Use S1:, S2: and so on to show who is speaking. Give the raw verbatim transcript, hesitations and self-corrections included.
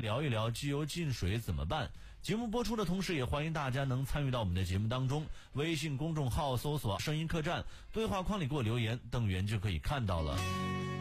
S1: 聊一聊机油进水怎么办。节目播出的同时，也欢迎大家能参与到我们的节目当中，微信公众号搜索声音客栈，对话框里给我留言，邓源就可以看到了。